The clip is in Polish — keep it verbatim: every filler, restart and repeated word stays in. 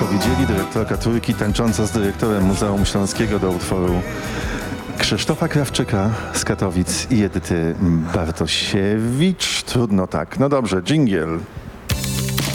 Państwo widzieli, dyrektorka Trójki tańcząca z dyrektorem Muzeum Śląskiego do utworu Krzysztofa Krawczyka z Katowic i Edyty Bartosiewicz. Trudno tak. No dobrze, dżingiel.